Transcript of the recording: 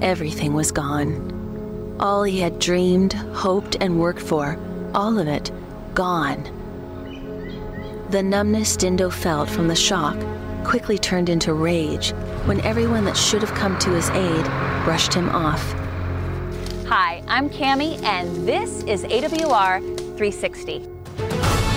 Everything was gone. All he had dreamed, hoped, and worked for, all of it, gone. The numbness Dindo felt from the shock quickly turned into rage when everyone that should have come to his aid brushed him off. Hi, I'm Cammie, and this is AWR 360.